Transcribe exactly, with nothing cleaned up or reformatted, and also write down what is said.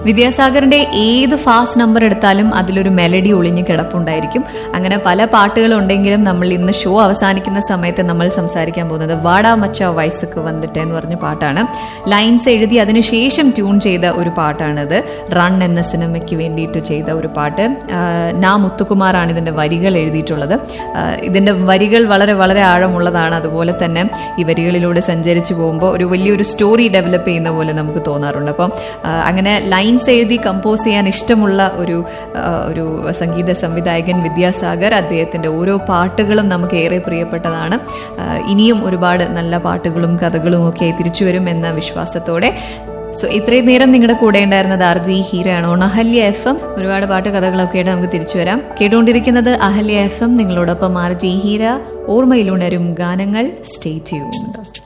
വിദ്യാസാഗറിന്റെ ഏത് fast number എടുത്താലും അതിലൊരു മെലഡി ഒളിഞ്ഞു കിടപ്പുണ്ടായിരിക്കും. അങ്ങനെ പല പാട്ടുകളുണ്ടെങ്കിലും നമ്മൾ ഇന്ന് ഷോ അവസാനിക്കുന്ന സമയത്ത് നമ്മൾ സംസാരിക്കാൻ പോകുന്നത് വാടാ മച്ച വയസ്സക്ക് വന്നിട്ട് എന്ന് പറഞ്ഞ പാട്ടാണ്. ലൈൻസ് എഴുതി അതിനുശേഷം ട്യൂൺ ചെയ്ത ഒരു പാട്ടാണിത്. റൺ എന്ന സിനിമയ്ക്ക് വേണ്ടിയിട്ട് ചെയ്ത ഒരു പാട്ട്. നാ മുത്തുകുമാറാണ് ഇതിന്റെ വരികൾ എഴുതിയിട്ടുള്ളത്. ഇതിന്റെ വരികൾ വളരെ വളരെ ആഴമുള്ളതാണ്. അതുപോലെ തന്നെ ഈ വരികളിലൂടെ സഞ്ചരിച്ചു പോകുമ്പോൾ ഒരു വലിയൊരു സ്റ്റോറി ഡെവലപ്പ് ചെയ്യുന്ന പോലെ നമുക്ക് തോന്നാറുണ്ട്. അപ്പം അങ്ങനെ ലൈൻസ് എഴുതി കമ്പോസ് ചെയ്യാൻ ഇഷ്ടമുള്ള ഒരു ഒരു സംഗീത സംവിധായകൻ വിദ്യാസാഗർ. അദ്ദേഹത്തിന്റെ ഓരോ പാട്ടുകളും നമുക്ക് ഏറെ പ്രിയപ്പെട്ടതാണ്. ഇനിയും ഒരുപാട് നല്ല പാട്ടുകളും കഥകളും ഒക്കെ തിരിച്ചു വരും എന്ന വിശ്വാസത്തോടെ സോ ഇത്രയും നേരം നിങ്ങളുടെ കൂടെ ഉണ്ടായിരുന്നത് R G ഹീരയാണ് on Ahalya F M. ഒരുപാട് പാട്ട് കഥകളൊക്കെ ആയിട്ട് നമുക്ക് തിരിച്ചു വരാം. കേട്ടുകൊണ്ടിരിക്കുന്നത് അഹല്യ എഫ് എം. നിങ്ങളോടൊപ്പം ആർ ജി ഹീര. ഓർമ്മയിലുണരും ഗാനങ്ങൾ. Stay tuned.